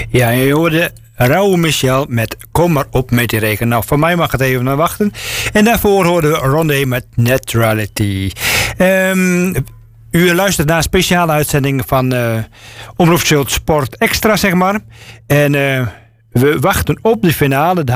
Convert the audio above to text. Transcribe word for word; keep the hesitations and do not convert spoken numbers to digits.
Ja, je hoorde Raoul Michel met Kom maar op met die regen. Nou, voor mij mag het even naar wachten. En daarvoor hoorden we Rondé met Neutrality. Um, u luistert naar een speciale uitzending van uh, Omroep Zult Sport Extra, zeg maar. En uh, we wachten op de finale. De